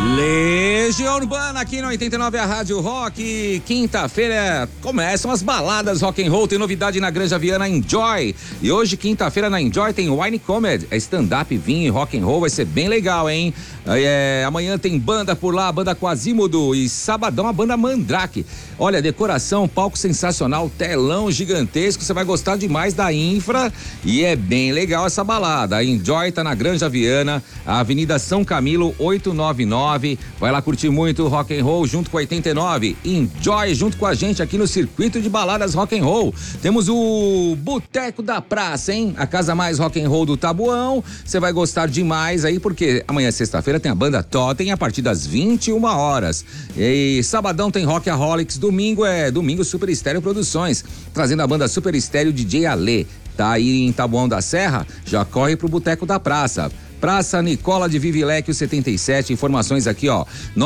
Legião Urbana aqui no 89, a Rádio Rock. Quinta-feira começam as baladas rock and roll. Tem novidade na Granja Viana Enjoy. E hoje, quinta-feira, na Enjoy tem Wine Comedy. É stand-up, vinho e rock and roll. Vai ser bem legal, hein? Amanhã tem banda por lá, a banda Quasimodo. E sabadão, a banda Mandrake. Olha, decoração, palco sensacional, telão gigantesco. Você vai gostar demais da infra. E é bem legal essa balada. A Enjoy tá na Granja Viana, a Avenida São Camilo, 899. Vai lá curtir muito rock and roll junto com a 89. Enjoy junto com a gente aqui no circuito de baladas rock and roll. Temos o Boteco da Praça, hein? A casa mais rock and roll do Tabuão. Você vai gostar demais aí, porque amanhã, sexta-feira, tem a banda Totem a partir das 21 horas. E sabadão tem Rockaholics. Domingo é Domingo Super Estéreo Produções, trazendo a banda Super Estéreo DJ Ale. Tá aí em Taboão da Serra? Já corre pro Boteco da Praça. Praça Nicola de Vivilecchio 77, informações aqui, ó,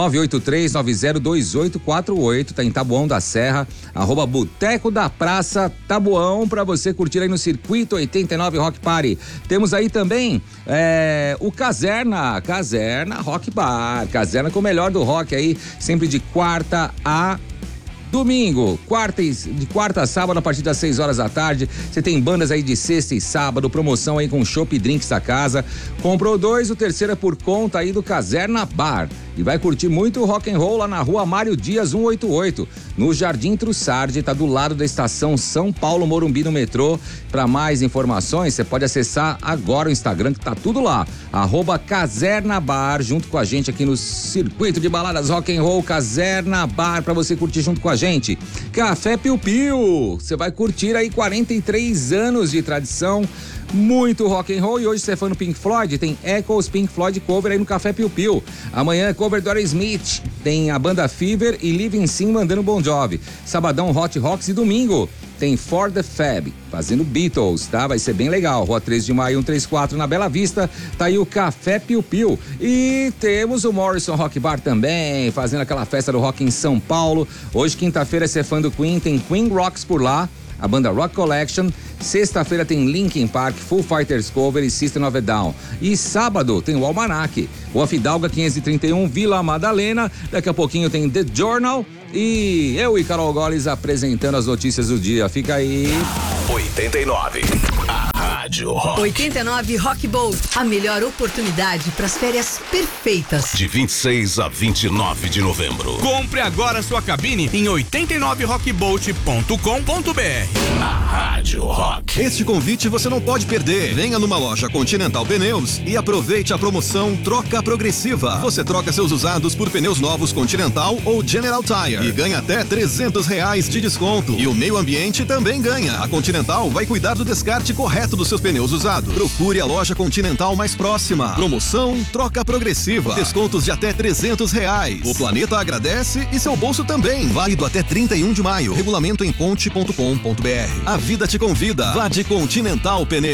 983-902848, tá em Taboão da Serra, @Boteco da Praça Taboão, pra você curtir aí no Circuito 89 Rock Party. Temos aí também o Caserna Rock Bar, Caserna com o melhor do rock aí, sempre de quarta a domingo, de quarta a sábado, a partir das 6 horas da tarde. Você tem bandas aí de sexta e sábado, promoção aí com chopp e drinks da casa. Comprou 2, o terceiro é por conta aí do Caserna Bar. E vai curtir muito rock and roll lá na rua Mário Dias 188, no Jardim Trussardi, tá do lado da estação São Paulo Morumbi no metrô. Para mais informações, você pode acessar agora o Instagram, que tá tudo lá, @Caserna Bar, junto com a gente aqui no circuito de baladas rock and roll. Caserna Bar, pra você curtir junto com a gente. Café Piu Piu, você vai curtir aí 43 anos de tradição, muito rock and roll. E hoje você é fã do Pink Floyd, tem Echoes Pink Floyd cover aí no Café Piu Piu. Amanhã é cover do Aerosmith, tem a banda Fever e Living Sim mandando Bon Jovi. Sabadão Hot Rocks e domingo tem For the Fab, fazendo Beatles, tá? Vai ser bem legal. Rua 3 de Maio 134 na Bela Vista, tá aí o Café Piu Piu. E temos o Morrison Rock Bar também, fazendo aquela festa do rock em São Paulo. Hoje, quinta-feira, você é fã do Queen, tem Queen Rocks por lá, a banda Rock Collection. Sexta-feira tem Linkin Park, Foo Fighters Cover e System of a Down. E sábado tem o Almanac, Rua Fidalga 531, Vila Madalena. Daqui a pouquinho tem The Journal e eu e Carol Goles apresentando as notícias do dia. Fica aí. 89, a Rádio Rock. 89 Rock Boat, a melhor oportunidade para as férias perfeitas. De 26 a 29 de novembro. Compre agora sua cabine em 89rockboat.com.br. A Rádio Rock. Este convite você não pode perder. Venha numa loja Continental Pneus e aproveite a promoção Troca Progressiva. Você troca seus usados por pneus novos Continental ou General Tire e ganha até R$300 de desconto. E o meio ambiente também ganha. A Continental vai cuidar do descarte correto dos seus pneus usados. Procure a loja Continental mais próxima. Promoção Troca Progressiva. Descontos de até R$300. O planeta agradece e seu bolso também. Válido até 31 de maio. Regulamento em ponte.com.br. A vida te convida. Vá de Continental Pneus.